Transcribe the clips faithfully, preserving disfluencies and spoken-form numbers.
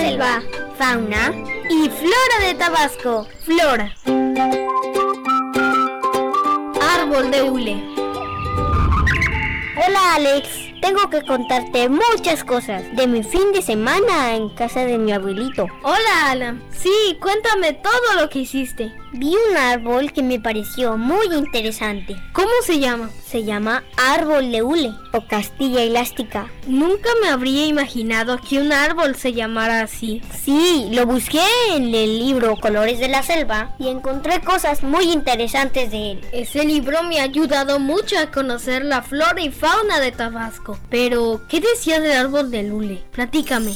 selva, fauna y flora de Tabasco. Flora. Árbol de hule. Hola Alex, tengo que contarte muchas cosas de mi fin de semana en casa de mi abuelito. Hola Alan, sí, cuéntame todo lo que hiciste. Vi un árbol que me pareció muy interesante. ¿Cómo se llama? Se llama árbol de hule o castilla elástica. Nunca me habría imaginado que un árbol se llamara así. Sí, lo busqué en el libro Colores de la Selva y encontré cosas muy interesantes de él. Ese libro me ha ayudado mucho a conocer la flora y fauna de Tabasco. Pero, ¿qué decía del árbol de hule? Platícame.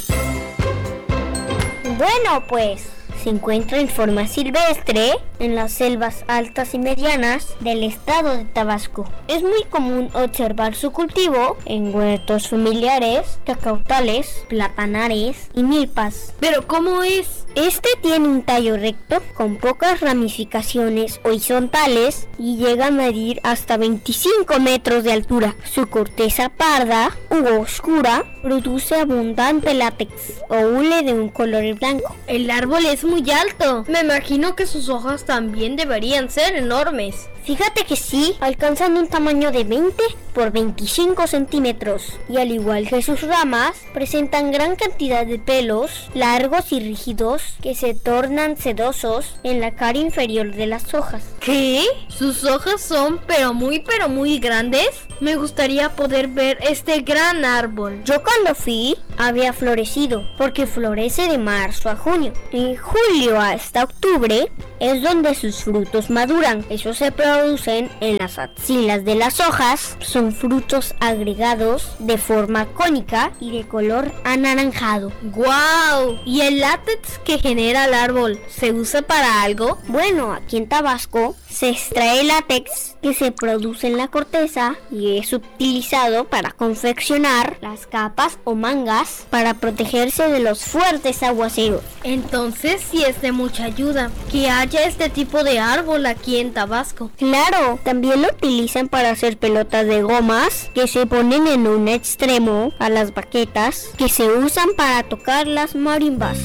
Bueno, pues se encuentra en forma silvestre en las selvas altas y medianas del estado de Tabasco. Es muy común observar su cultivo en huertos familiares, cacautales, platanares y milpas. ¿Pero cómo es? Este tiene un tallo recto con pocas ramificaciones horizontales y llega a medir hasta veinticinco metros de altura. Su corteza parda u oscura produce abundante látex o hule de un color blanco. El árbol es muy alto. Me imagino que sus hojas también deberían ser enormes. Fíjate que sí, alcanzan un tamaño de veinte por veinticinco centímetros y al igual que sus ramas, presentan gran cantidad de pelos largos y rígidos que se tornan sedosos en la cara inferior de las hojas. ¿Qué? ¿Sus hojas son pero muy pero muy grandes? Me gustaría poder ver este gran árbol. Yo cuando fui había florecido porque florece de marzo a junio. En julio hasta octubre es donde sus frutos maduran. Eso se producen en las axilas de las hojas. Son frutos agregados de forma cónica y de color anaranjado. ¡Guau! ¿Y el látex que genera el árbol se usa para algo? Bueno, aquí en Tabasco se extrae látex que se produce en la corteza y es utilizado para confeccionar las capas o mangas para protegerse de los fuertes aguaceros. Entonces sí es de mucha ayuda que haya este tipo de árbol aquí en Tabasco. Claro, también lo utilizan para hacer pelotas de gomas que se ponen en un extremo a las baquetas que se usan para tocar las marimbas.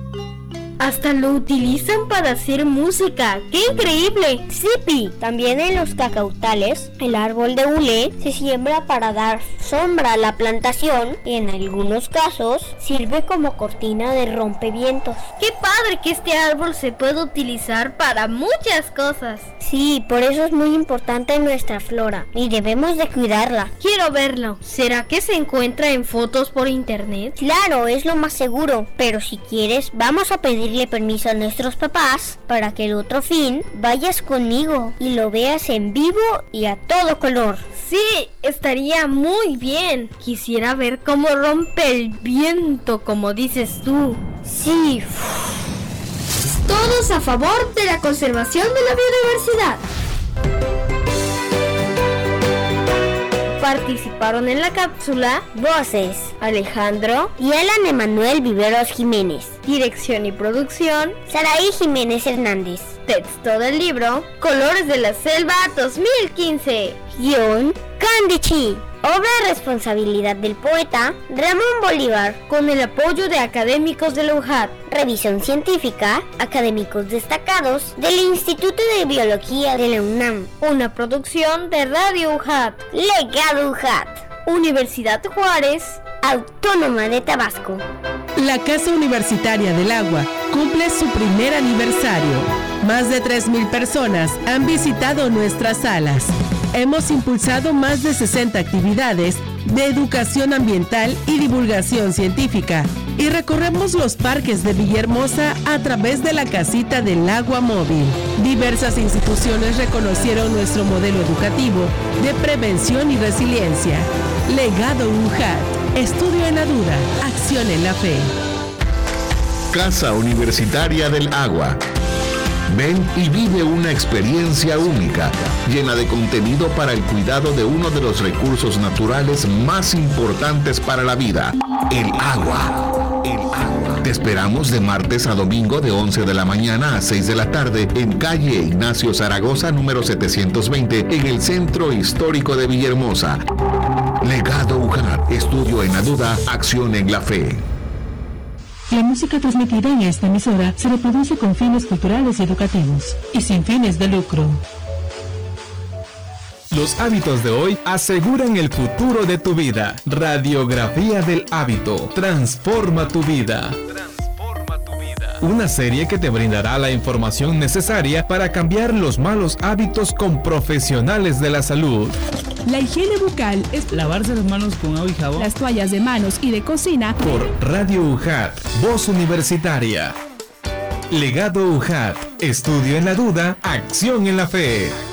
Hasta lo utilizan para hacer música. ¡Qué increíble! ¡Sipi! También en los cacautales, el árbol de hule se siembra para dar sombra a la plantación y en algunos casos sirve como cortina de rompevientos. ¡Qué padre que este árbol se puede utilizar para muchas cosas! Sí, por eso es muy importante nuestra flora y debemos de cuidarla. Quiero verlo. ¿Será que se encuentra en fotos por internet? Claro, es lo más seguro, pero si quieres vamos a pedir permiso a nuestros papás para que el otro fin vayas conmigo y lo veas en vivo y a todo color. Sí, estaría muy bien. Quisiera ver cómo rompe el viento, como dices tú. Sí. Todos a favor de la conservación de la biodiversidad. Participaron en la cápsula voces Alejandro y Alan Emanuel Viveros Jiménez. Dirección y producción Saraí Jiménez Hernández. Texto del libro Colores de la Selva dos mil quince. Guión Candichi. Obra de responsabilidad del poeta Ramón Bolívar, con el apoyo de académicos de la U J A T. Revisión científica, académicos destacados del Instituto de Biología de la UNAM. Una producción de Radio U J A T. Legado U J A T. Universidad Juárez, Autónoma de Tabasco. La Casa Universitaria del Agua cumple su primer aniversario. Más de tres mil personas han visitado nuestras salas. Hemos impulsado más de sesenta actividades de educación ambiental y divulgación científica y recorremos los parques de Villahermosa a través de la Casita del Agua Móvil. Diversas instituciones reconocieron nuestro modelo educativo de prevención y resiliencia. Legado U J A T. Estudio en la duda, acción en la fe. Casa Universitaria del Agua. Ven y vive una experiencia única, llena de contenido para el cuidado de uno de los recursos naturales más importantes para la vida, el agua. El agua. Te esperamos de martes a domingo de once de la mañana a seis de la tarde en calle Ignacio Zaragoza, número setecientos veinte, en el Centro Histórico de Villahermosa. Legado U J A T. Estudio en la duda, acción en la fe. La música transmitida en esta emisora se reproduce con fines culturales y educativos y sin fines de lucro. Los hábitos de hoy aseguran el futuro de tu vida. Radiografía del hábito. Transforma tu vida. Transforma tu vida. Una serie que te brindará la información necesaria para cambiar los malos hábitos con profesionales de la salud. La higiene bucal es lavarse las manos con agua y jabón. Las toallas de manos y de cocina. Por Radio U J A T, Voz Universitaria. Legado U J A T. Estudio en la duda, acción en la fe.